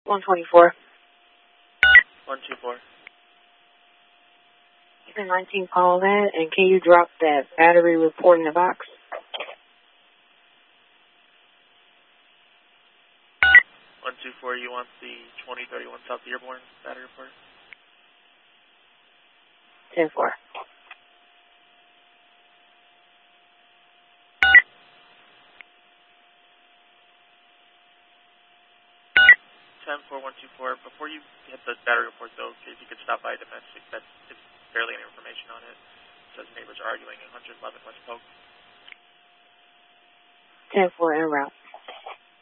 124. 124. You can 19 call that, and can you drop that battery report in the box? 124, you want the 2031 South Dearborn battery report? 10-4. 104. Before you hit the battery report, though, if you could stop by domestic, that's barely any information on it. It says neighbors are arguing at 111 West Polk. 10-4 en route.